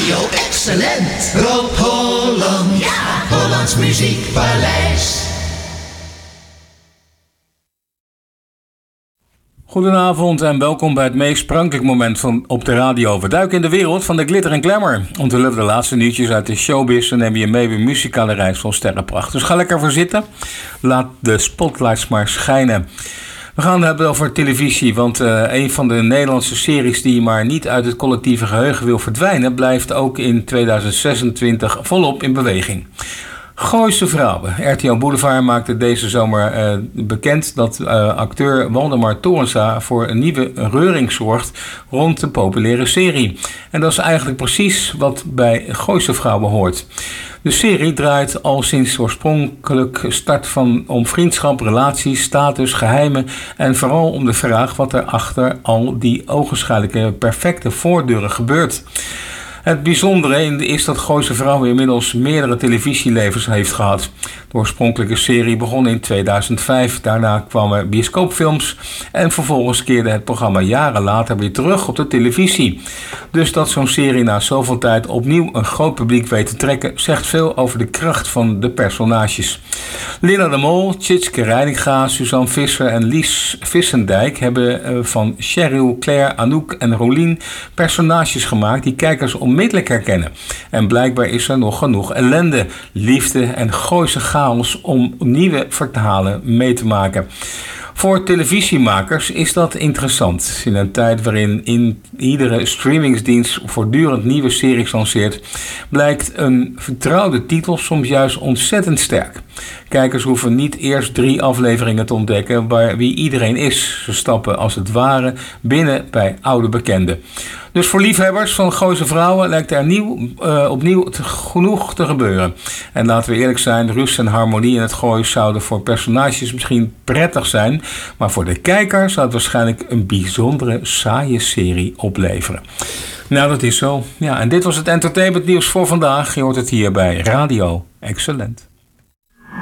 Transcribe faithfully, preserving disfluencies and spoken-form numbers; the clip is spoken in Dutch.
Radio Excellent. Rob Holland. Ja. Hollands Muziekpaleis. Goedenavond en welkom bij het meest sprankelijk moment van op de radio. We duiken in de wereld van de glitter en glamour. Onthullen we de laatste nieuwtjes uit de showbiz en nemen je mee bij muzikale reis van sterrenpracht. Dus ga lekker voor zitten. Laat de spotlights maar schijnen. We gaan het hebben over televisie, want uh, een van de Nederlandse series die maar niet uit het collectieve geheugen wil verdwijnen, blijft ook in tweeduizend zesentwintig volop in beweging. Gooise Vrouwen. R T L Boulevard maakte deze zomer uh, bekend dat uh, acteur Waldemar Torensa voor een nieuwe reuring zorgt rond de populaire serie. En dat is eigenlijk precies wat bij Gooise Vrouwen hoort. De serie draait al sinds de oorspronkelijke start van om vriendschap, relaties, status, geheimen en vooral om de vraag wat er achter al die ogenschijnlijke perfecte voordeuren gebeurt. Het bijzondere is dat Gooise Vrouwen inmiddels meerdere televisielevens heeft gehad. De oorspronkelijke serie begon in tweeduizend vijf, daarna kwamen bioscoopfilms en vervolgens keerde het programma jaren later weer terug op de televisie. Dus dat zo'n serie na zoveel tijd opnieuw een groot publiek weet te trekken, zegt veel over de kracht van de personages. Linda de Mol, Tjitske Reininga, Suzanne Visser en Lies Vissendijk hebben van Cheryl, Claire, Anouk en Rolien personages gemaakt die kijkers onmiddellijk herkennen. En blijkbaar is er nog genoeg ellende, liefde en Gooise chaos om nieuwe verhalen mee te maken. Voor televisiemakers is dat interessant. In een tijd waarin in iedere streamingsdienst voortdurend nieuwe series lanceert, blijkt een vertrouwde titel soms juist ontzettend sterk. Kijkers hoeven niet eerst drie afleveringen te ontdekken waar wie iedereen is. Ze stappen als het ware binnen bij oude bekenden. Dus voor liefhebbers van Gooise Vrouwen lijkt er nieuw, uh, opnieuw te, genoeg te gebeuren. En laten we eerlijk zijn, rust en harmonie in het Goois zouden voor personages misschien prettig zijn, maar voor de kijker zou het waarschijnlijk een bijzondere saaie serie opleveren. Nou, dat is zo. Ja, en dit was het entertainment nieuws voor vandaag. Je hoort het hier bij Radio Excellent.